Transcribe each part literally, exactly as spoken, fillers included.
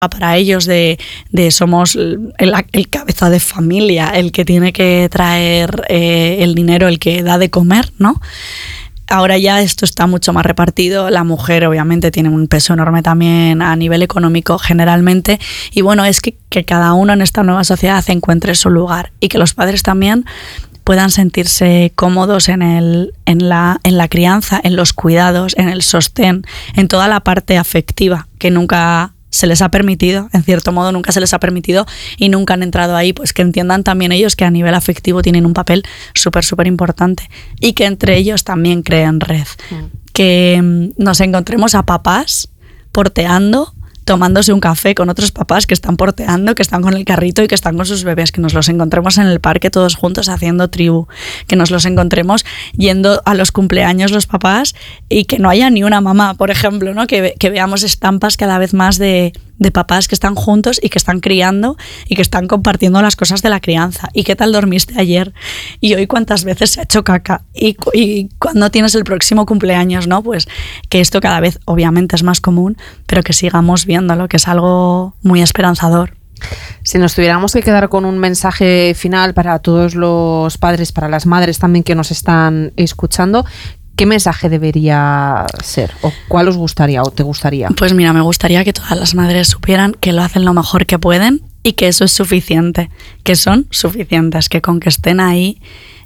para ellos de, de somos el, el cabeza de familia, el que tiene que traer eh, el dinero, el que da de comer, ¿no? Ahora ya esto está mucho más repartido, la mujer obviamente tiene un peso enorme también a nivel económico generalmente, y bueno, es que, que cada uno en esta nueva sociedad encuentre su lugar y que los padres también puedan sentirse cómodos en, el, en, la, en la crianza, en los cuidados, en el sostén, en toda la parte afectiva que nunca se les ha permitido, en cierto modo nunca se les ha permitido y nunca han entrado ahí, pues que entiendan también ellos que a nivel afectivo tienen un papel súper, súper importante y que entre ellos también creen red. Mm. Que nos encontremos a papás porteando, tomándose un café con otros papás que están porteando, que están con el carrito y que están con sus bebés, que nos los encontremos en el parque todos juntos haciendo tribu, que nos los encontremos yendo a los cumpleaños los papás y que no haya ni una mamá, por ejemplo, ¿no? Que, que veamos estampas cada vez más de, de papás que están juntos y que están criando y que están compartiendo las cosas de la crianza. ¿Y qué tal dormiste ayer? Y hoy cuántas veces se ha hecho caca. ¿Y, y cuándo tienes el próximo cumpleaños? ¿No? Pues que esto cada vez obviamente es más común, pero que sigamos viéndolo, que es algo muy esperanzador. Si nos tuviéramos que quedar con un mensaje final para todos los padres, para las madres también que nos están escuchando, ¿qué mensaje debería ser? ¿O cuál os gustaría o te gustaría? Pues mira, me gustaría que todas las madres supieran que lo hacen lo mejor que pueden y que eso es suficiente, que son suficientes, que con que estén ahí,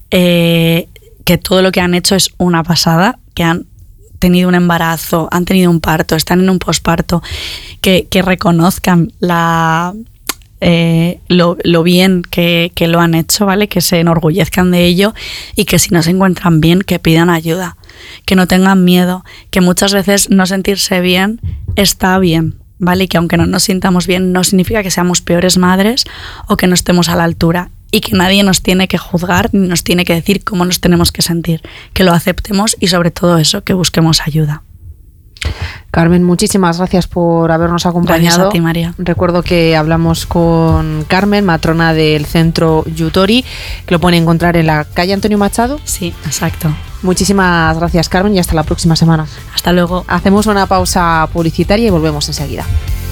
eh, que todo lo que han hecho es una pasada, que han tenido un embarazo, han tenido un parto, están en un posparto, que, que reconozcan la... Eh, lo, lo bien que, que lo han hecho, ¿vale? Que se enorgullezcan de ello y que si no se encuentran bien, que pidan ayuda, que no tengan miedo, que muchas veces no sentirse bien está bien, ¿vale? Y que aunque no nos sintamos bien no significa que seamos peores madres o que no estemos a la altura y que nadie nos tiene que juzgar ni nos tiene que decir cómo nos tenemos que sentir, que lo aceptemos y sobre todo eso, que busquemos ayuda. Carmen, muchísimas gracias por habernos acompañado. Gracias a ti, María. Recuerdo que hablamos con Carmen, matrona del centro Yutori, que lo pueden encontrar en la calle Antonio Machado. Sí, exacto. Muchísimas gracias, Carmen, y hasta la próxima semana. Hasta luego. Hacemos una pausa publicitaria y volvemos enseguida.